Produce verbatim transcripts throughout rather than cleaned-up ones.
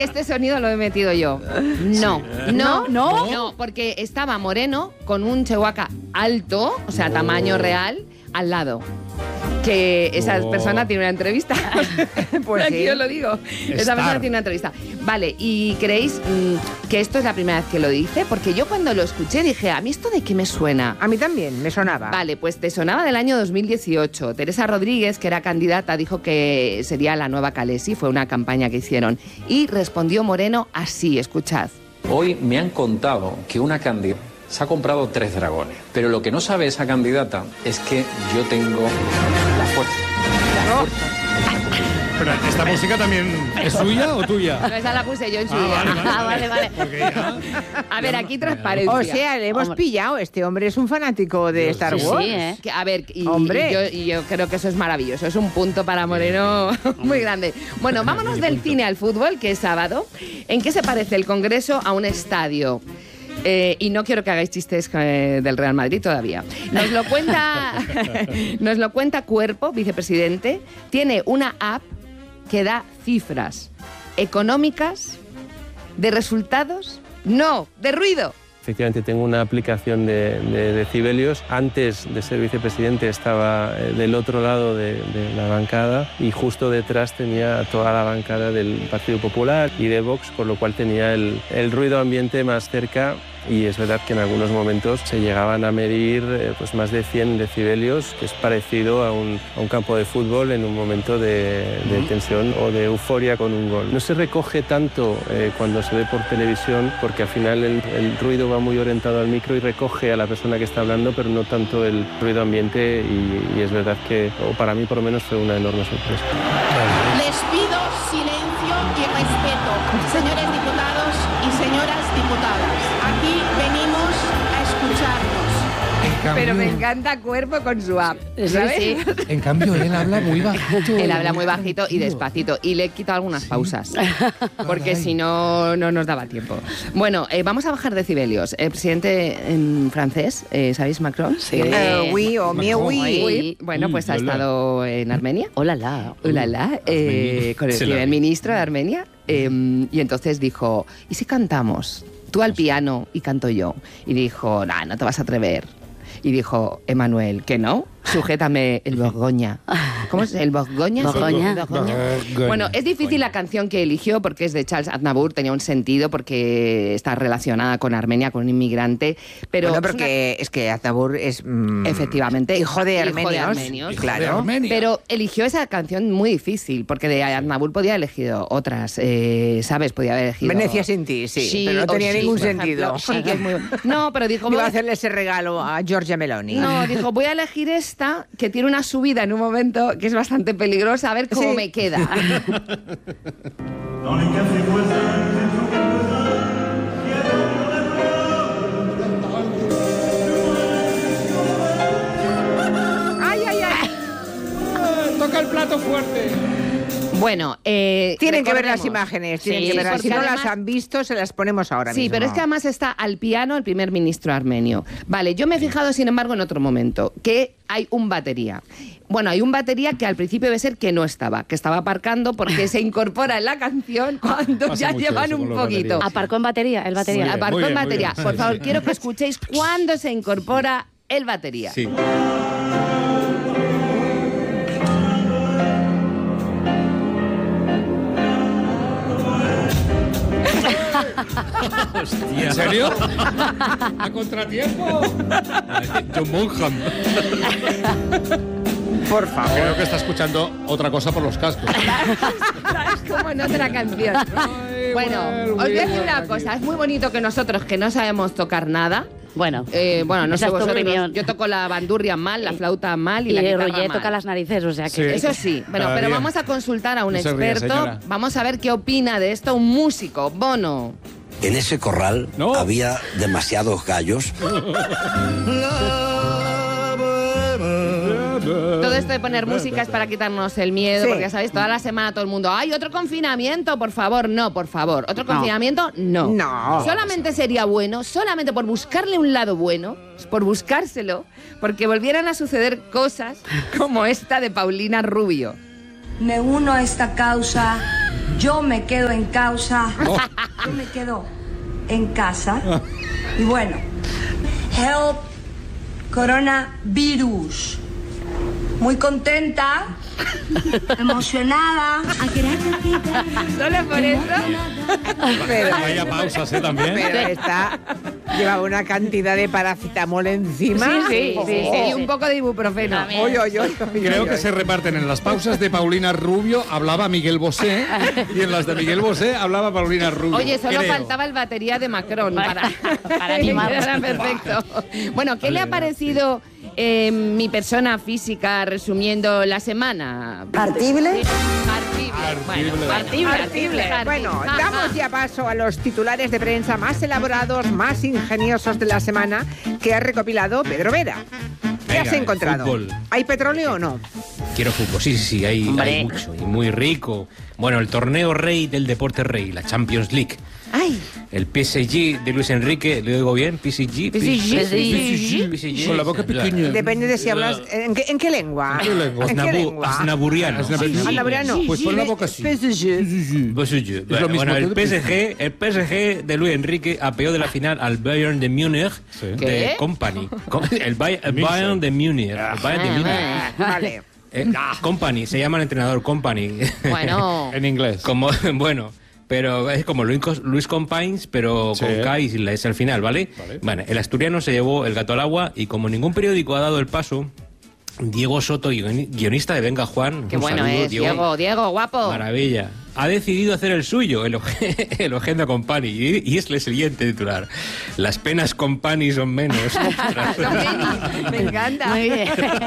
Este sonido lo he metido yo. No, Sí. no, ¿No? no, porque estaba Moreno con un chihuahua alto, o sea, Oh. tamaño real, al lado. Que esa Oh. persona tiene una entrevista. Pues Aquí sí. os lo digo. Esa Star. persona tiene una entrevista. Vale, ¿y creéis mm, que esto es la primera vez que lo dice? Porque yo cuando lo escuché dije, ¿a mí esto de qué me suena? A mí también, me sonaba. Vale, pues te sonaba del año dos mil dieciocho. Teresa Rodríguez, que era candidata, dijo que sería la nueva Calesi, fue una campaña que hicieron. Y respondió Moreno así, escuchad. Hoy me han contado que una candidata se ha comprado tres dragones, pero lo que no sabe esa candidata es que yo tengo la fuerza. La fuerza. Pero esta música también es suya o tuya. No, esa la puse yo en su Ah, día. vale, vale, Ah, vale, vale. Porque ya- A ver, aquí transparencia. O sea, le hemos Hombre. pillado. Este hombre es un fanático de Dios, Star sí, Wars. sí, ¿eh? Que, a ver, y, Hombre. y yo, y yo creo que eso es maravilloso. Es un punto para Moreno muy grande. Bueno, vámonos Mini del punto. cine al fútbol, que es sábado. ¿En qué se parece el Congreso a un estadio? Eh, y no quiero que hagáis chistes eh, del Real Madrid todavía. Nos lo cuenta, nos lo cuenta Cuerpo, vicepresidente. Tiene una app que da cifras económicas de resultados, no, de ruido. Efectivamente, tengo una aplicación de, de decibelios. Antes de ser vicepresidente estaba eh, del otro lado de, de la bancada y justo detrás tenía toda la bancada del Partido Popular y de Vox, con lo cual tenía el, el ruido ambiente más cerca. Y es verdad que en algunos momentos se llegaban a medir eh, pues más de cien decibelios, que es parecido a un, a un campo de fútbol en un momento de, de tensión o de euforia con un gol. No se recoge tanto eh, cuando se ve por televisión, porque al final el, el ruido va muy orientado al micro y recoge a la persona que está hablando, pero no tanto el ruido ambiente, y, y es verdad que, o para mí por lo menos, fue una enorme sorpresa. Les pido silencio y respeto, señores diputados y señoras diputadas. Aquí venimos a escucharnos. En cambio, Pero me encanta Cuerpo con su app. Sí, ¿sabes? sí. en cambio, él habla muy bajito. Él habla muy bajito y despacito. Y le he quitado algunas pausas. Porque Caray. si no, no nos daba tiempo. Bueno, eh, vamos a bajar decibelios. El presidente en francés, eh, ¿sabéis Macron? Sí. Que- Eh, oui, o mi oui. Oui. Bueno, pues ha Uy, hola. estado en Armenia. Hola, la. Ulala, eh, con el Se la primer vi. ministro de Armenia. eh, y entonces dijo, ¿y si cantamos? Tú al piano y canto yo. Y dijo, nah, no te vas a atrever. Y dijo, Emanuel, ¿que no? Sujétame el Borgoña. ¿Cómo es? ¿El Borgoña? Borgoña. ¿El Borgoña? Borgoña. Bueno, es difícil la canción que eligió porque es de Charles Aznavour, tenía un sentido porque está relacionada con Armenia, con un inmigrante. Pero Bueno, es una- porque es que Aznavour es... mm, Efectivamente, Hijo de hijo de armenios. armenios. Hijo de Claro. Armenia. Pero eligió esa canción muy difícil, porque de Aznavour podía haber elegido otras, eh, ¿sabes? Podía haber elegido... Venecia sin ti, sí, pero no o tenía sí, ningún por ejemplo. sentido. Sí, que es muy... No, pero dijo... Iba a voy- hacerle ese regalo a Giorgia Meloni. No, dijo, voy a elegir esta, que tiene una subida en un momento que es bastante peligrosa, a ver cómo Sí. me queda. ¡Ay, ay, ay! Toca el plato fuerte. Bueno, eh, Tienen que ver las recordemos. imágenes, tienen Sí, que verlas. Si porque no además- las han visto, se las ponemos ahora Sí, mismo. pero es que además está al piano el primer ministro armenio. Vale, yo me he fijado, sin embargo, en otro momento, que hay un batería. Bueno, hay un batería que al principio debe ser que no estaba, que estaba aparcando porque se incorpora en la canción cuando Pasa ya mucho llevan eso con un los poquito. baterías. Aparcó en batería, el batería. Muy bien. Aparcó en muy batería. bien. Por Sí, favor, sí. quiero que escuchéis cuándo se incorpora el batería. Sí. Hostia. ¿En serio? ¿A contratiempo? John Bonham. Por favor. Creo que está escuchando otra cosa por los cascos. Es como en otra canción. Bueno, os voy a decir una cosa. Es muy bonito que nosotros, que no sabemos tocar nada, Bueno, eh, bueno, no esa sé es tu vosotros, opinión. yo toco la bandurria mal, la flauta mal y, Y la el guitarra Roger mal. toca las narices, o sea que... Sí. Eso sí, bueno, Cada pero día. vamos a consultar a un No se ría, experto. señora. Vamos a ver qué opina de esto un músico, Bono. En ese corral No. había demasiados gallos. Todo esto de poner música es para quitarnos el miedo, Sí. porque ya sabéis, toda la semana todo el mundo, ¡ay, otro confinamiento, por favor! No, por favor. ¿Otro No. confinamiento? No. No. Solamente sería bueno, solamente por buscarle un lado bueno, por buscárselo, porque volvieran a suceder cosas como esta de Paulina Rubio. Me uno a esta causa yo me quedo en causa, yo me quedo en casa. Y bueno, help coronavirus. Muy contenta, emocionada. ¿Solo por eso? Pero, Vaya pausas, ¿eh? También. pero está... Lleva una cantidad de paracetamol encima. Sí, sí, sí, sí, Oh. y un poco de ibuprofeno. Oy, oy, oy, oy, Creo oy, que oy. se reparten en las pausas de Paulina Rubio, hablaba Miguel Bosé, y en las de Miguel Bosé hablaba Paulina Rubio. Oye, solo creo. faltaba el batería de Macron para, para animar. Era perfecto. Bueno, ¿qué le ha parecido eh, mi persona física resumiendo la semana? ¿Partible? Partible. Bueno, Partible. partible, Partible. partible. Bueno, Ja, damos ja. ya paso a los titulares de prensa más elaborados, más ingeniosos de la semana que ha recopilado Pedro Vera. ¿Qué Venga, has encontrado? fútbol. ¿Hay petróleo o no? Quiero fútbol, sí, sí, sí, hay, Hombre. hay mucho y muy rico. Bueno, el torneo rey del deporte rey, la Champions League. ¡Ay! El P S G de Luis Enrique, ¿lo digo bien? P S G. P S G. P S G. Con la boca pequeña. Depende de si hablas... ¿En qué, en qué lengua? ¿En qué lengua? ¿En qué Aznabu- lengua? Aznaburiano. Aznaburiano. Pues pon la boca así. P S G. lo mismo Bueno, que el el P S G, el P S G de Luis Enrique apeó de la final al Bayern de Múnich Sí. de ¿Qué? Company. Com- El, Bay- el Bayern de Múnich. El Bayern de Múnich. Vale. Eh, Company, se llama el entrenador Company. Bueno, En inglés. Como, bueno, pero es como Luis, Luis Companys, pero Sí. con K y sin la S al final, ¿vale? Vale. Bueno, el asturiano se llevó el gato al agua y como ningún periódico ha dado el paso, Diego Soto, guioni- guionista de Venga Juan, qué un bueno saludo, es, Diego, Diego, guapo. Maravilla. Ha decidido hacer el suyo, el, Oje- el Ojenda Company, y, y es el siguiente titular. Las penas Company son menos. Me encanta. Muy bien.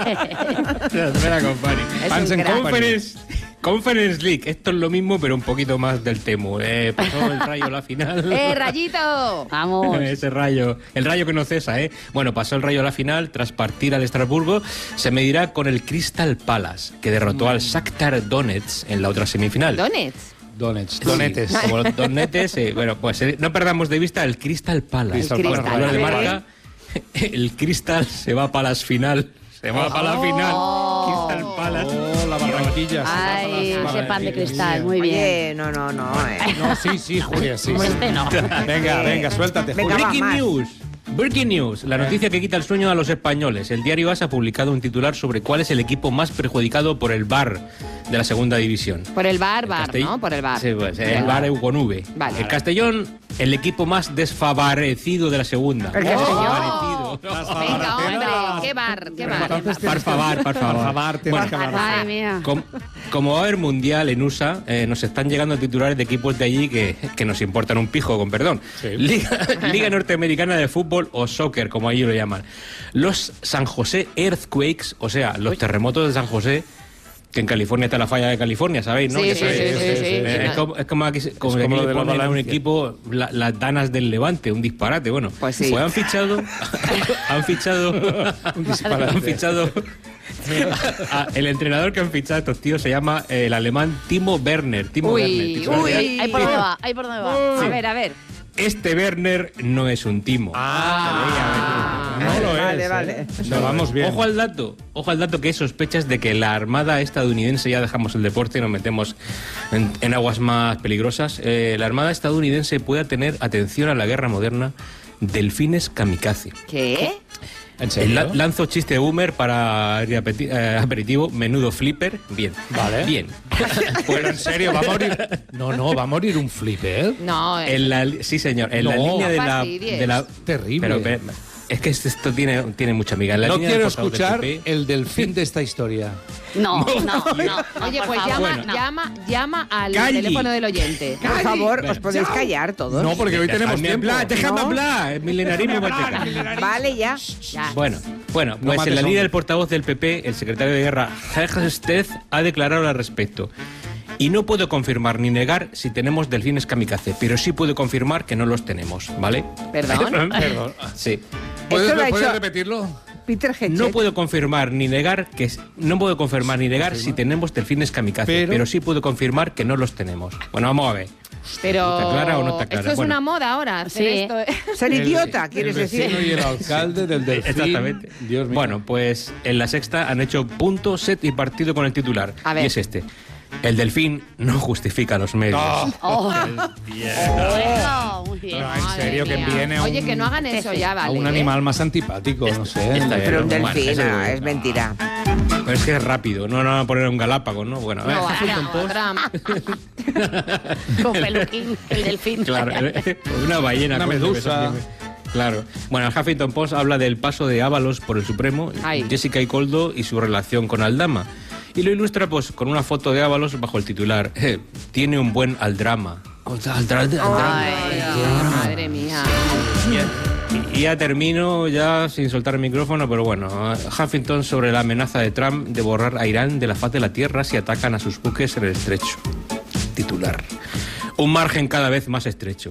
La espera, Company. Es Fans un and crack. Conference, Conference League. Esto es lo mismo, pero un poquito más del Temu. Eh, pasó el Rayo a la final. ¡Eh, Rayito! Vamos. Ese Rayo. El Rayo que no cesa, ¿eh? Bueno, pasó el Rayo a la final. Tras partir al Estrasburgo, se medirá con el Crystal Palace, que derrotó al Shakhtar Donetsk en la otra semifinal. Donetsk. Donetes. Sí, Donetes. Como los donetes, eh, bueno, pues eh, no perdamos de vista el Crystal Palace. Crystal El Por Crystal hablar de Palace. marca, el Crystal se va para las final. Se va para la final. Crystal Palace. Oh, la Barranquilla. Ay, ese pan de cristal, muy bien. Oye, no, no, no. eh. No, sí, sí, Julia, sí. Como sí. este no. Venga, venga, suéltate, Venga, Julia. va, Breaking más. news. Breaking news. La noticia que quita el sueño a los españoles. El diario AS ha publicado un titular sobre cuál es el equipo más perjudicado por el V A R de la segunda división. Por el bar, El bar, Castell- ¿no? Por el bar. Sí, pues, Por el V A R con V. Vale. El Castellón, el equipo más desfavorecido de la segunda. El Castellón. Desfavorecido. Venga, hombre, qué bar, qué bar. Por favor, por favor. favor, tienes Bueno, que hablar. Madre mía. Com- como va a haber mundial en U S A, eh, nos están llegando titulares de equipos de allí que, que nos importan un pijo, con perdón. Sí. Liga, Liga Norteamericana de Fútbol o Soccer, como allí lo llaman. Los San José Earthquakes, o sea, los terremotos de San José, que en California está la falla de California, ¿sabéis? ¿no? Sí, Ya sí, sabéis. sí, sí, sí, Eh, sí. Es como, es como aquí, se- como Es aquí como lo le de la ponen a un Valencia. equipo la- las danas del Levante, un disparate, bueno. Pues sí. han fichado, han fichado, Un disparate. han fichado. a- el entrenador que han fichado estos tíos se llama eh, el alemán Timo Werner. Timo Uy, Werner, titular uy. de- Ahí por dónde va, ahí por dónde va. A ver, a ver. Este Werner no es un timo. Ah. No lo Vale, es. vale. ¿eh? No, vamos bien. Ojo al dato, ojo al dato que hay sospechas de que la Armada estadounidense, ya dejamos el deporte y nos metemos en, en aguas más peligrosas, eh, la Armada estadounidense pueda tener, atención a la guerra moderna, delfines kamikaze. ¿Qué? ¿En El serio? la- lanzo chiste boomer para el apeti- eh, aperitivo, menudo flipper, bien. Vale. Bien. Pero en serio, va a morir. No, no, va a morir un flipper. No, eh. En la, sí, señor. En la No. línea de No la, fastidies. de la- Terrible. Pero, pero, es que esto tiene, tiene mucha amiga. En la No línea del quiero portavoz del escuchar P P, el delfín de esta historia. No, no, no. Oye, por pues favor, llama, no. llama, llama al Calli. teléfono del oyente. Por favor, ¿os podéis callar todos? No, porque hoy tenemos Déjame tiempo. hablar, déjame ¿No? hablar. El milenarismo manteca. Vale, ya. Ya. Bueno, bueno, No pues mates en la a un- línea del portavoz del P P, el secretario de guerra, Jorge Stez, ha declarado al respecto. Y no puedo confirmar ni negar si tenemos delfines kamikaze, pero sí puedo confirmar que no los tenemos, ¿vale? Perdón. Perdón. Sí. ¿Puedes, Esto lo ha ¿puedes hecho- repetirlo? Peter Hedges. No puedo confirmar ni negar que no puedo confirmar ni negar si tenemos delfines kamikaze, Pero- pero, sí puedo confirmar que no los tenemos. Bueno, vamos a ver. Pero. ¿Está clara o no está clara? Esto es Bueno. una moda ahora. hacer Sí. esto, ¿eh? Ser El- idiota, el quieres vecino decir. y el alcalde del delfín. Exactamente. Dios mío. Bueno, pues en la sexta han hecho punto, set y partido con el titular. A ver. Y es este. El delfín no justifica los medios. Oh. Yeah. Bueno, muy bien. Pero, en serio, que Mía. viene a un, Oye, que no hagan eso ya, a vale. un ¿eh? animal más antipático, no sé. Está bien. Pero un Bueno, delfín, eso no, es- es mentira. Pero es que es rápido, no, no van a poner un galápago, ¿no? Bueno, a ver, No, Huffington a Post. Trump. Con peluquín, el delfín. Claro, una ballena. Una coño, medusa. que eso tiene. Claro. Bueno, el Huffington Post habla del paso de Ábalos por el Supremo, Ay. Jessica Icoldo y su relación con Aldama. Y lo ilustra pues con una foto de Ábalos bajo el titular eh, tiene un buen aldrama. Aldra- aldrama. Ay, madre mía. Y ya termino, ya sin soltar el micrófono, pero bueno, Huffington sobre la amenaza de Trump de borrar a Irán de la faz de la tierra si atacan a sus buques en el estrecho. Titular. Un margen cada vez más estrecho.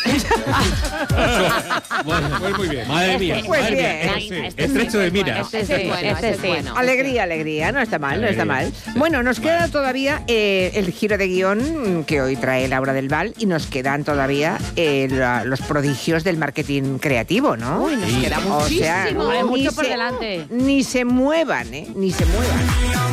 Bueno, Pues muy bien. madre mía, Pues madre bien. mía. Este sí, Estrecho de este sí, miras. este Ese es sí, bueno, este ese es sí. bueno. Alegría, alegría, no está mal, no está mal. Alegría. Bueno, nos queda todavía eh, el giro de guión que hoy trae Laura del Val y nos quedan todavía eh, la- los prodigios del marketing creativo, ¿no? Uy, nos Sí. queda O sea, muchísimo. Hombre, ni mucho por se- delante. Ni se muevan, ¿eh? Ni se muevan.